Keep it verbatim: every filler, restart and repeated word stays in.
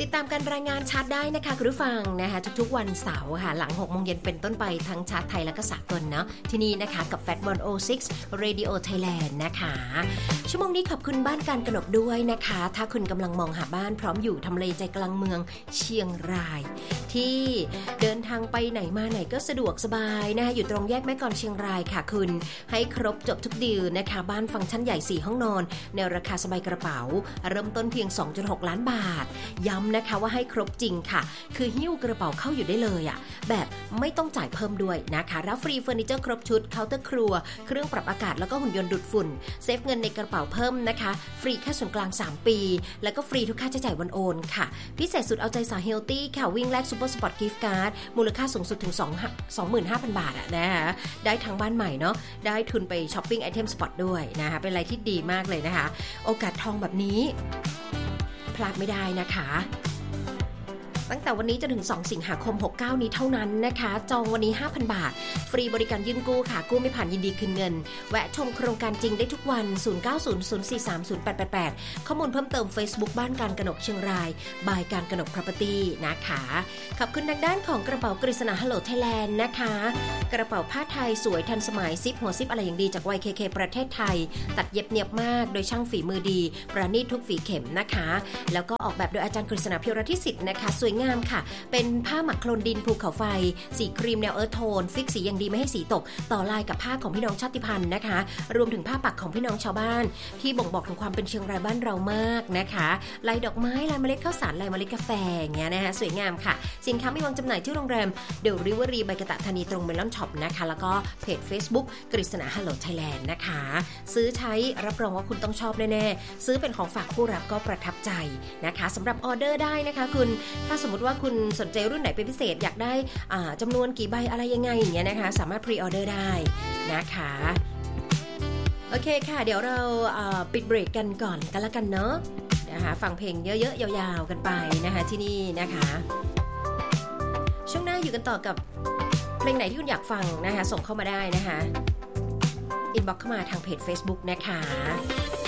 ติดตามการรายงานชาร์ตได้นะคะคุณผู้ฟังนะคะทุกๆวันเสาร์ค่ะหลังหกโมงเย็นเป็นต้นไปทั้งชาร์ตไทยและก็สากลเนาะที่นี่นะคะกับ แฟต หนึ่งศูนย์หก Radio Thailand นะคะชั่วโมงนี้ขอบคุณบ้านการกนกด้วยนะคะถ้าคุณกำลังมองหาบ้านพร้อมอยู่ทำเลใจกลางเมืองเชียงรายที่เดินทางไปไหนมาไหนก็สะดวกสบายนะคะอยู่ตรงแยกแม่กลอนเชียงรายค่ะคุณให้ครบจบทุกดีลนะคะบ้านฟังก์ชันใหญ่สี่ห้องนอนในราคาสบายกระเป๋าเริ่มต้นเพียง สองจุดหก ล้านบาทย้ำนะคะว่าให้ครบจริงค่ะคือหิ้วกระเป๋าเข้าอยู่ได้เลยอ่ะแบบไม่ต้องจ่ายเพิ่มด้วยนะคะรับฟรีเฟอร์นิเจอร์ครบชุดเคาน์เตอร์ครัวเครื่องปรับอากาศแล้วก็หุ่นยนต์ดูดฝุ่นเซฟเงินในกระเป๋าเพิ่มนะคะฟรีค่าส่วนกลางสามปีแล้วก็ฟรีทุกค่าใช้จ่ายวันโอนค่ะพิเศษสุดเอาใจสายเฮลตี้ค่ะวิ่งแลกซุปเปอร์สปอร์ตกิฟต์การ์ดมูลค่าสูงสุดถึง สองหมื่นห้าพัน บาทอ่ะนะคะได้ทั้งบ้านใหม่เนาะได้ทุนไปช้อปปิ้งไอเทมสปอร์ตด้วยนะคะเป็นอะไรที่ดีมากเลยนะคะโอกาสทองแบบนี้พลาดไม่ได้นะคะตั้งแต่วันนี้จนถึงสองสิงหาคมหกสิบเก้านี้เท่านั้นนะคะจองวันนี้ ห้าพัน บาทฟรีบริการยื่นกู้ค่ะกู้ไม่ผ่านยินดีคืนเงินแวะชมโครงการจริงได้ทุกวันศูนย์ เก้า ศูนย์ ศูนย์ สี่ สาม ศูนย์ แปด แปด แปดข้อมูลเพิ่มเติม Facebook บ้านการกนกเชียงรายบายการกนก Property นะคะขอบคุณทางด้านของกระเป๋ากฤษณา Hello Thailand นะคะกระเป๋าผ้าไทยสวยทันสมัยซิปหัวซิปอะไรอย่างดีจาก วาย เค เค ประเทศไทยตัดเย็บเนียบมากโดยช่างฝีมือดีประณีตทุกฝีเข็มนะคะแล้วก็ออกแบบโดยอาจารย์กฤษณา พิรทิสิทธิ์นะคะสวยงามค่ะเป็นผ้าหมักโคลนดินภูเขาไฟสีครีมแนวเอิร์ธโทนฟิกสีอย่างดีไม่ให้สีตกต่อลายกับผ้าของพี่น้องชาติพันธุ์นะคะรวมถึงผ้าปักของพี่น้องชาวบ้านที่บ่งบอกถึงความเป็นเชียงรายบ้านเรามากนะคะลายดอกไม้ลายเมล็ดข้าวสารลายเมล็ดกาแฟอย่างเงี้ยนะคะสวยงามค่ะสินค้ามีวางจำหน่ายที่โรงแรมเดลริเวอรี่ใบกระตะธานีตรงเมลอนช็อปนะคะแล้วก็เพจ Facebook กฤษณา Hello Thailand นะคะซื้อใช้รับรองว่าคุณต้องชอบแน่ๆซื้อเป็นของฝากคู่รักก็ประทับใจนะคะสำหรับออเดอร์ได้นะคะคุณถ้าสมมติว่าคุณสนใจรุ่นไหนเป็นพิเศษอยากได้จำนวนกี่ใบอะไรยังไงอย่างเงี้ยนะคะสามารถพรีออเดอร์ได้นะคะโอเคค่ะเดี๋ยวเราปิดเบรกกันก่อนกันละกันเนาะนะคะฟังเพลงเยอะๆยาวๆกันไปนะคะที่นี่นะคะช่วงหน้าอยู่กันต่อกับเพลงไหนที่คุณอยากฟังนะคะส่งเข้ามาได้นะคะอินบ็อกซ์เข้ามาทางเพจ Facebook นะคะ